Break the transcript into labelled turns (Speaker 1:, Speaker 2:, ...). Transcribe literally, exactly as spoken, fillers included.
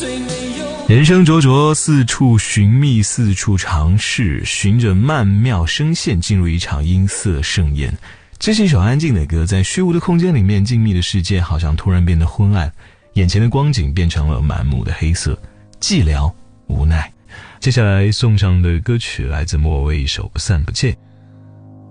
Speaker 1: 人生灼灼，四处寻觅，四处尝试，循着曼妙声线进入一场音色盛宴。这是一首安静的歌，在虚无的空间里面，静谧的世界好像突然变得昏暗，眼前的光景变成了满目的黑色，寂寥无奈。接下来送上的歌曲来自莫文蔚一首《不散不见》。